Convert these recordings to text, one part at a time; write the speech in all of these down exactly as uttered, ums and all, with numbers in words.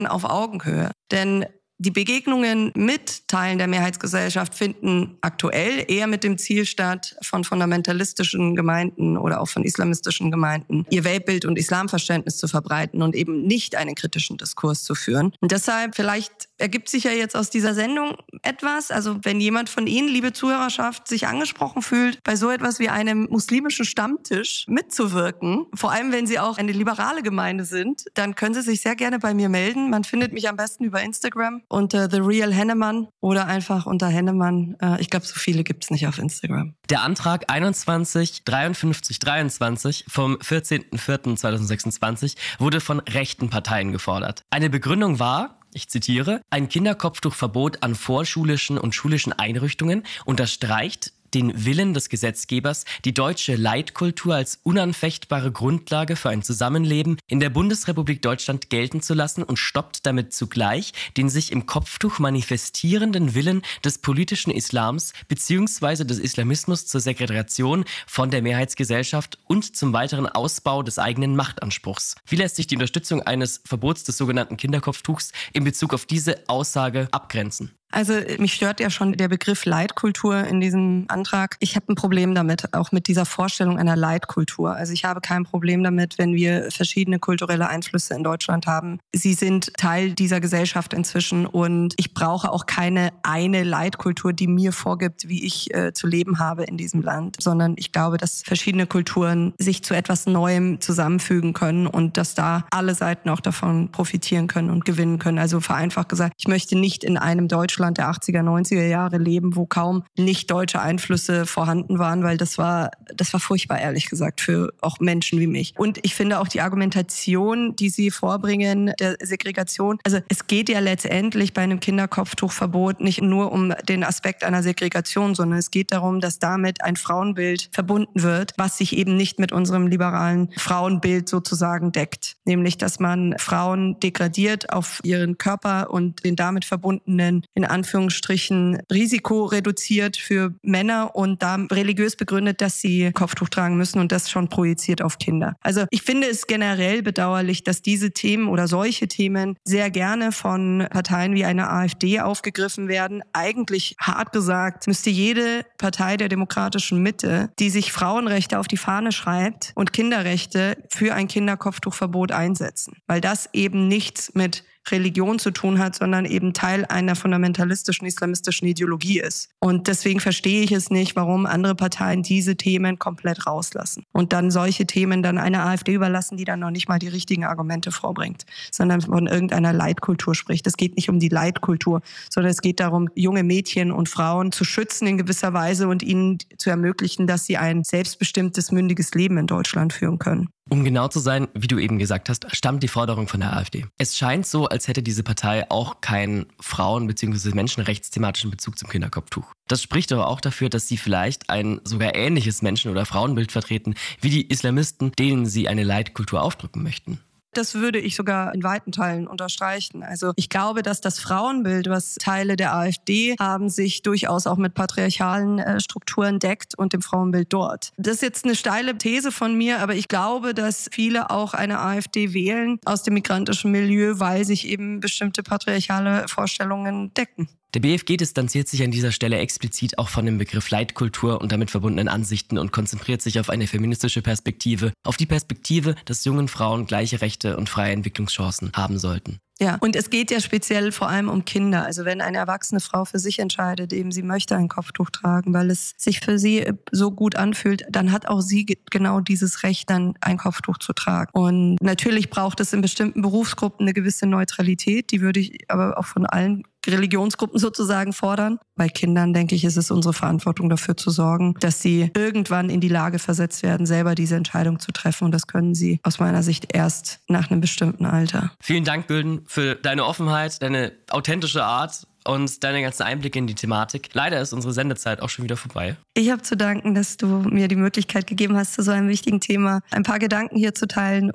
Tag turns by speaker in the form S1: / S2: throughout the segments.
S1: auf Augenhöhe. Denn die Begegnungen mit Teilen der Mehrheitsgesellschaft finden aktuell eher mit dem Ziel statt, von fundamentalistischen Gemeinden oder auch von islamistischen Gemeinden ihr Weltbild und Islamverständnis zu verbreiten und eben nicht einen kritischen Diskurs zu führen. Und deshalb, vielleicht ergibt sich ja jetzt aus dieser Sendung etwas, also wenn jemand von Ihnen, liebe Zuhörerschaft, sich angesprochen fühlt, bei so etwas wie einem muslimischen Stammtisch mitzuwirken, vor allem wenn Sie auch eine liberale Gemeinde sind, dann können Sie sich sehr gerne bei mir melden. Man findet mich am besten über Instagram unter The Real Hennemann oder einfach unter Hennemann. Ich glaube, so viele gibt's nicht auf Instagram.
S2: Der Antrag einundzwanzig dreiundfünfzig dreiundzwanzig vom vierzehnten vierten zweitausendsechsundzwanzig wurde von rechten Parteien gefordert. Eine Begründung war, ich zitiere, ein Kinderkopftuchverbot an vorschulischen und schulischen Einrichtungen unterstreicht den Willen des Gesetzgebers, die deutsche Leitkultur als unanfechtbare Grundlage für ein Zusammenleben in der Bundesrepublik Deutschland gelten zu lassen und stoppt damit zugleich den sich im Kopftuch manifestierenden Willen des politischen Islams bzw. des Islamismus zur Segregation von der Mehrheitsgesellschaft und zum weiteren Ausbau des eigenen Machtanspruchs. Wie lässt sich die Unterstützung eines Verbots des sogenannten Kinderkopftuchs in Bezug auf diese Aussage abgrenzen?
S1: Also mich stört ja schon der Begriff Leitkultur in diesem Antrag. Ich habe ein Problem damit, auch mit dieser Vorstellung einer Leitkultur. Also ich habe kein Problem damit, wenn wir verschiedene kulturelle Einflüsse in Deutschland haben. Sie sind Teil dieser Gesellschaft inzwischen und ich brauche auch keine eine Leitkultur, die mir vorgibt, wie ich äh, zu leben habe in diesem Land, sondern ich glaube, dass verschiedene Kulturen sich zu etwas Neuem zusammenfügen können und dass da alle Seiten auch davon profitieren können und gewinnen können. Also vereinfacht gesagt, ich möchte nicht in einem Deutschland der achtziger, neunziger Jahre leben, wo kaum nicht deutsche Einflüsse vorhanden waren, weil das war, das war furchtbar, ehrlich gesagt, für auch Menschen wie mich. Und ich finde auch die Argumentation, die Sie vorbringen, der Segregation, also es geht ja letztendlich bei einem Kinderkopftuchverbot nicht nur um den Aspekt einer Segregation, sondern es geht darum, dass damit ein Frauenbild verbunden wird, was sich eben nicht mit unserem liberalen Frauenbild sozusagen deckt. Nämlich, dass man Frauen degradiert auf ihren Körper und den damit verbundenen, in Anführungsstrichen, Risiko reduziert für Männer und da religiös begründet, dass sie Kopftuch tragen müssen und das schon projiziert auf Kinder. Also ich finde es generell bedauerlich, dass diese Themen oder solche Themen sehr gerne von Parteien wie einer AfD aufgegriffen werden. Eigentlich, hart gesagt, müsste jede Partei der demokratischen Mitte, die sich Frauenrechte auf die Fahne schreibt und Kinderrechte, für ein Kinderkopftuchverbot einsetzen. Weil das eben nichts mit Religion zu tun hat, sondern eben Teil einer fundamentalistischen islamistischen Ideologie ist. Und deswegen verstehe ich es nicht, warum andere Parteien diese Themen komplett rauslassen und dann solche Themen dann einer AfD überlassen, die dann noch nicht mal die richtigen Argumente vorbringt, sondern von irgendeiner Leitkultur spricht. Es geht nicht um die Leitkultur, sondern es geht darum, junge Mädchen und Frauen zu schützen in gewisser Weise und ihnen zu ermöglichen, dass sie ein selbstbestimmtes, mündiges Leben in Deutschland führen können.
S2: Um genau zu sein, wie du eben gesagt hast, stammt die Forderung von der AfD. Es scheint so, als hätte diese Partei auch keinen Frauen- bzw. menschenrechtsthematischen Bezug zum Kinderkopftuch. Das spricht aber auch dafür, dass sie vielleicht ein sogar ähnliches Menschen- oder Frauenbild vertreten wie die Islamisten, denen sie eine Leitkultur aufdrücken möchten.
S1: Das würde ich sogar in weiten Teilen unterstreichen. Also ich glaube, dass das Frauenbild, was Teile der AfD haben, sich durchaus auch mit patriarchalen äh, Strukturen deckt und dem Frauenbild dort. Das ist jetzt eine steile These von mir, aber ich glaube, dass viele auch eine AfD wählen aus dem migrantischen Milieu, weil sich eben bestimmte patriarchale Vorstellungen decken.
S2: Der B F G distanziert sich an dieser Stelle explizit auch von dem Begriff Leitkultur und damit verbundenen Ansichten und konzentriert sich auf eine feministische Perspektive, auf die Perspektive, dass jungen Frauen gleiche Rechte und freie Entwicklungschancen haben sollten.
S1: Ja, und es geht ja speziell vor allem um Kinder. Also wenn eine erwachsene Frau für sich entscheidet, eben sie möchte ein Kopftuch tragen, weil es sich für sie so gut anfühlt, dann hat auch sie genau dieses Recht, dann ein Kopftuch zu tragen. Und natürlich braucht es in bestimmten Berufsgruppen eine gewisse Neutralität, die würde ich aber auch von allen Religionsgruppen sozusagen fordern. Bei Kindern, denke ich, ist es unsere Verantwortung, dafür zu sorgen, dass sie irgendwann in die Lage versetzt werden, selber diese Entscheidung zu treffen. Und das können sie aus meiner Sicht erst nach einem bestimmten Alter.
S2: Vielen Dank, Gülden, für deine Offenheit, deine authentische Art und deine ganzen Einblicke in die Thematik. Leider ist unsere Sendezeit auch schon wieder vorbei.
S1: Ich habe zu danken, dass du mir die Möglichkeit gegeben hast, zu so einem wichtigen Thema ein paar Gedanken hier zu teilen.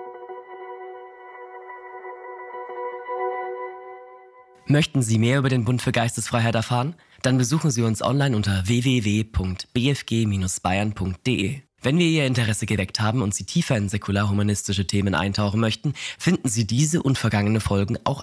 S2: Möchten Sie mehr über den Bund für Geistesfreiheit erfahren? Dann besuchen Sie uns online unter w w w punkt b f g Bindestrich bayern punkt d e. Wenn wir Ihr Interesse geweckt haben und Sie tiefer in säkular-humanistische Themen eintauchen möchten, finden Sie diese und vergangene Folgen auch